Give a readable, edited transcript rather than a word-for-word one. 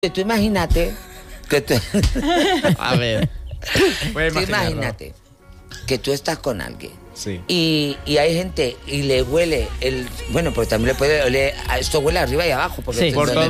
Tú imagínate que tú... A ver. Tú imagínate que tú estás con alguien. Sí. Y hay gente y le huele el... Bueno, pues también le puede oler... Esto huele arriba y abajo. Porque Sí. esto- Por donde